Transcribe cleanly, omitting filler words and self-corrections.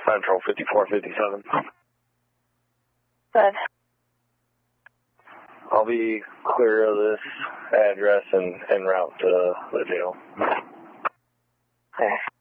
Central 5457. Good. I'll be clear of this address and en route to the jail. Okay.